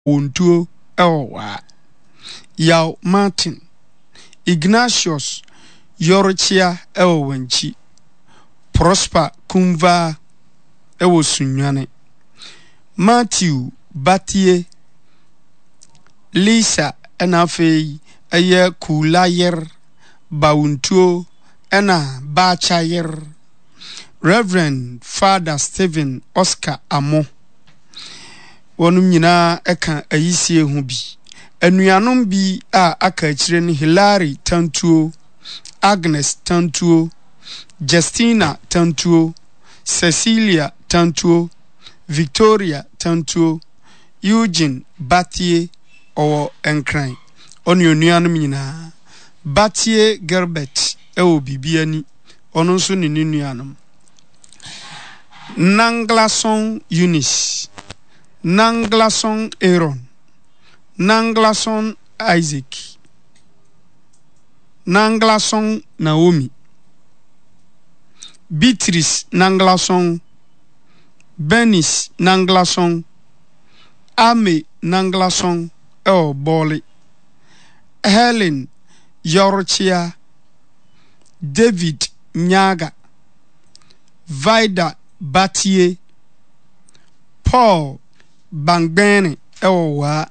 Untuo Ewa Yao Martin Ignatius Yorochia Ewenchi Prosper Kumva Ewo Sunyane Matthew Batie Lisa Enafei Eye Kulayer Bauntuo Ena Bachayer Reverend Father Stephen Oscar Amo Wonum nyina eka ayisie hu bi anuanom bi a aka akire ne Hilary Tantuo Agnes Tantuo Justina Tantuo Cecilia Tantuo Victoria Tantuo Eugene Batie owo enkran onu nuanom nyina Batie Gerbert ewo bibiani onu nso ne nuanom Nanglason Eunice Nanglason Aaron Nanglason Isaac Nanglason Naomi Beatrice Nanglason Benis Nanglason Ame Nanglason Bole Helen Yorochia David Nyaga Vida Batie Paul Bangbene Ewa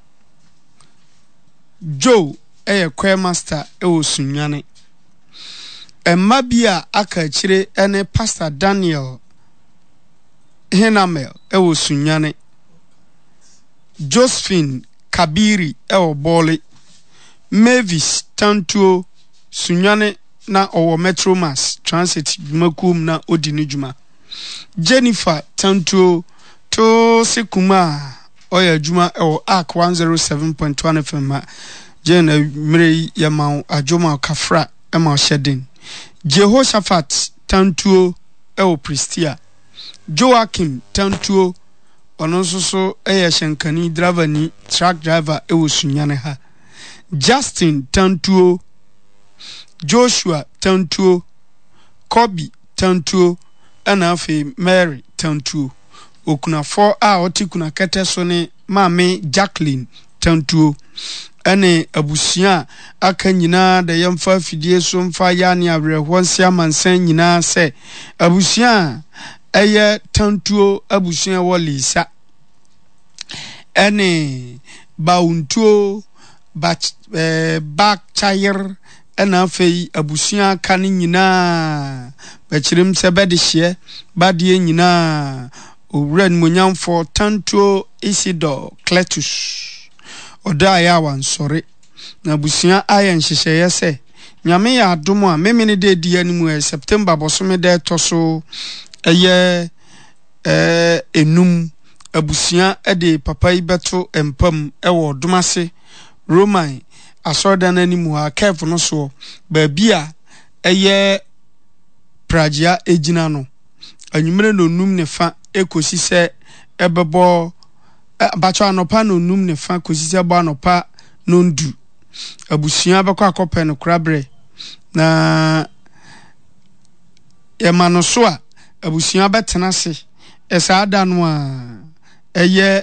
Joe Choir Master Ewo Sunyane Mabia aka chire ene Pastor Daniel Henamel Ewo Sunyane Josephine Kabiri Ewo Bole Mavis Tantuo Sunyane na owo Metromas Transit Makum na odinijuma Jennifer Tantuo to Sekuma Oya Juma ewo Arc 107.1 FM Jena Mire Yamau Ajoma Kafra Ema Shedin Jehoshaphat Tantuo ewo Pristia Joachim Tantuo Onososo Eya Shenkani driver ni truck driver ewo Sunyane ha Justin Tantuo Joshua Tantuo Kobe Tantuo Anafe Mary Tantuo Okuna 4 a oti kuna kete so ne Mame Jacqueline Tantuo ene abusia aka nyina da yamfa fidie so mfa ya ne abrehonsia mansan nyina se abusia eye Tantuo abusia wo Lisa ene Bauntuo Bakchayer ena fei abusia kan nyina bachirim se bedehye badie nyina Owuran Munyamfo Tantuo Isidore Cletus Oda ya wansore na busia ayen hyehyeye se nyame ya adom a memene de di animu September bosome de toso eye enum abusia de papa ibeto empam ewo domase Roman asordan animu a kef no so ba bia eye pragia ejina no anwumre no num ne fa ekosi se ebebo bacho anopa no num ne fa kosi se bo anopa no ndu abusia beko akope no krabre na yemano so a abusia betena se esa ada no a eye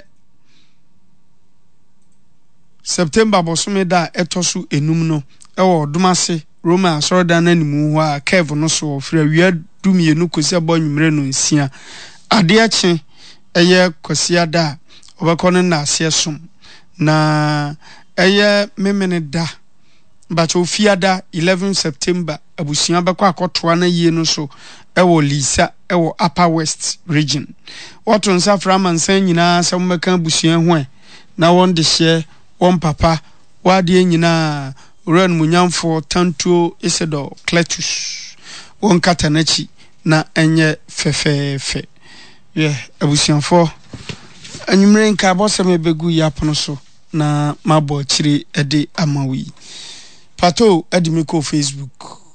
September bosome da etoso enum no ewo domase Roma asordan animu ho a kev no so fra wia dumienu kosi abo nwumre no nsia ade ache eye kosi ada obekone na asiesom na eye memene da bacho fiada 11 September abusia beko akotoa na yie no so ewo Lisa ewo Upper West region woto nsafra mansan nyina asemmeka abusia ho na won de hye won papa wade nyina Owuran Munyamfo Tantuo Isidore Cletus won katanachi na enye fefefe abusianfo anwumre nka boseme begu yapono so na mabo chire ede amawi pato edimiko Facebook